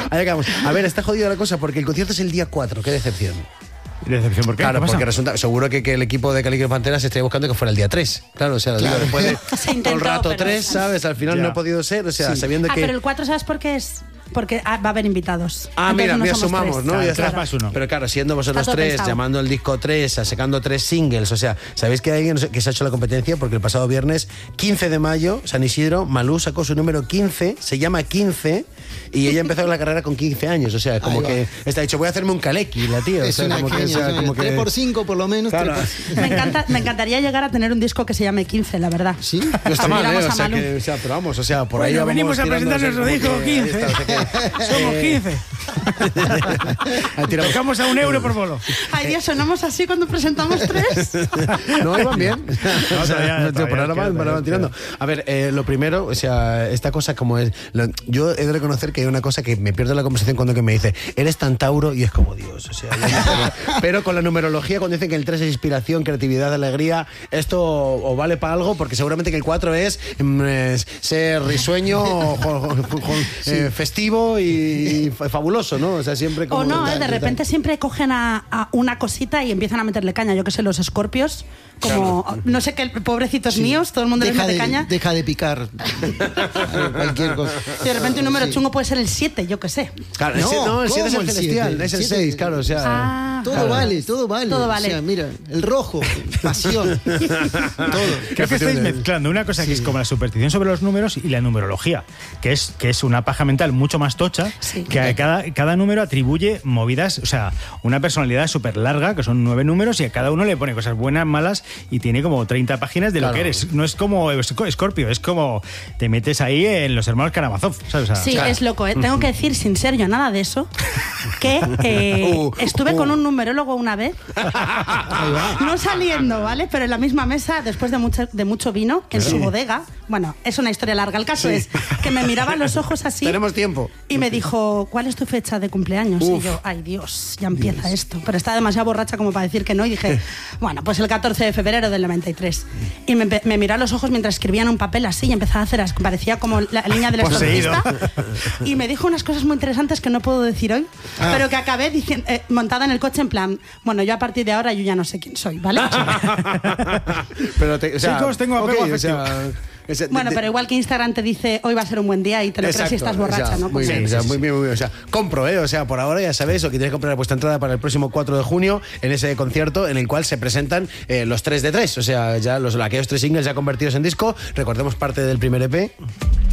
Allá acabamos. A ver, está jodida la cosa porque el concierto es el día 4. Qué decepción. ¿Decepción por qué? Claro, ¿Qué pasa? porque resulta, seguro que el equipo de Caligro Pantera se estaría buscando que fuera el día 3. Claro, o sea, después de todo el rato 3, ¿sabes? Al final no ha podido ser, o sea, sabiendo que... pero el 4, ¿sabes por qué es? Porque va a haber invitados. Entonces mira, sumamos, ¿no? Claro, Ya está. 3 más 1. Pero claro, siendo vosotros Está todo 3, pensado. llamando el disco 3, sacando 3 singles, o sea, ¿sabéis que hay alguien que se ha hecho la competencia? Porque el pasado viernes, 15 de mayo, San Isidro, Malú sacó su número 15, se llama 15, y ella empezó la carrera con 15 años, o sea, como que está dicho, voy a hacerme un calequi, la tía. Es o sea, una como que, caña, como que... 3x5 por lo menos. Claro. 3x5. Me encantaría llegar a tener un disco que se llame 15, la verdad. Sí. No está mal, Miramos o a sea, Malú. pero vamos, o sea, por ahí Bueno, vamos venimos a tirando, presentar o sea, nuestro como disco que 15. ahí está, o sea que, Somos 15. tiramos. Tocamos a €1 por bolo. Ay, Dios, sonamos así cuando presentamos 3. No, iban bien. O sea, todavía por ahora van tirando. A ver, lo primero, o sea, esta cosa como es... yo he de reconocer que hay una cosa que me pierdo en la conversación cuando que me dice, eres tan Tauro, y es como Dios, o sea... pero con la numerología, cuando dicen que el 3 es inspiración, creatividad, alegría, esto o vale para algo, porque seguramente que el 4 es ser risueño, festivo y fabuloso, ¿no? O sea, siempre como... O no, de repente siempre cogen a una cosita y empiezan a meterle caña. Yo que sé, los escorpios, como, no sé qué, pobrecitos míos, todo el mundo les mete caña. Deja de picar. Cualquier cosa. Y de repente un número chungo puede ser el 7, yo que sé. Claro, el 7 es el celestial, es el 6, claro, o sea... Todo vale, todo vale. Todo vale. O sea, mira, el rojo, pasión, todo. Creo que estáis mezclando una cosa que es como la superstición sobre los números y la numerología, que es una paja mental mucho más tocha, que a cada número atribuye movidas, o sea, una personalidad súper larga, que son 9 números, y a cada uno le pone cosas buenas, malas, y tiene como 30 páginas de lo que eres. No es como Scorpio, es como te metes ahí en los hermanos Karamazov, ¿sabes? O sea, Sí, es loco, ¿eh? Tengo que decir, sin ser yo nada de eso, que estuve con un numerólogo una vez, no saliendo, ¿vale? Pero en la misma mesa, después de mucho vino, en su bodega. Bueno, es una historia larga. El caso es que me miraba a los ojos así. Tenemos tiempo. Y me dijo, ¿cuál es tu fecha de cumpleaños? Y yo, ay Dios, ya empieza esto. Pero estaba demasiado borracha como para decir que no. Y dije, bueno, pues el 14 de febrero del 93. Y me miró a los ojos mientras escribía en un papel así y empezaba a hacer, parecía como la línea del exorcista. Y me dijo unas cosas muy interesantes que no puedo decir hoy, pero que acabé montada en el coche en plan, bueno, yo a partir de ahora yo ya no sé quién soy, ¿vale? Pero chicos, tengo apego afectivo. Bueno, pero igual que Instagram te dice hoy va a ser un buen día y te lo crees si estás borracha, o sea, ¿no? Muy bien, muy bien. O sea, compro, o sea, por ahora ya sabéis, o que tenéis que comprar vuestra entrada para el próximo 4 de junio en ese concierto en el cual se presentan los 3 de 3, o sea, ya aquellos 3 singles ya convertidos en disco. Recordemos parte del primer EP.